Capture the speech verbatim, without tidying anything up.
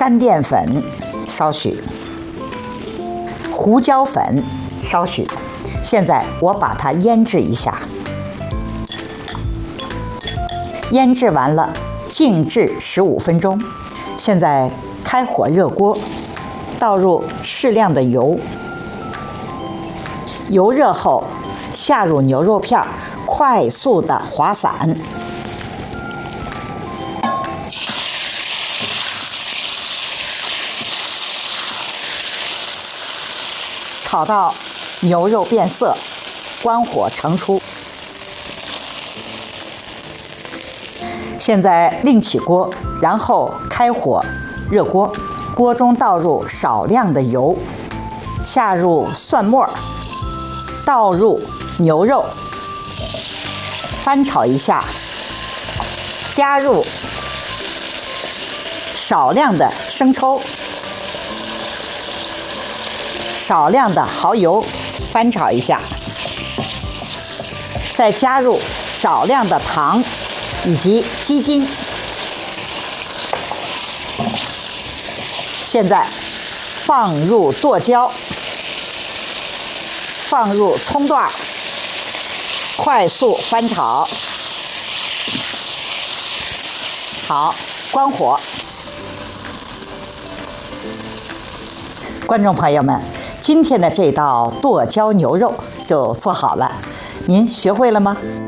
干淀粉少许，胡椒粉少许。现在我把它腌制一下，腌制完了，静置十五分钟。现在开火热锅，倒入适量的油，油热后下入牛肉片，快速的滑散。炒到牛肉变色，关火盛出。现在另起锅，然后开火热锅，锅中倒入少量的油，下入蒜末，倒入牛肉，翻炒一下，加入少量的生抽，少量的蚝油，翻炒一下，再加入少量的糖以及鸡精。现在放入剁椒，放入葱段，快速翻炒。好，关火。观众朋友们，今天的这道剁椒牛肉就做好了，您学会了吗？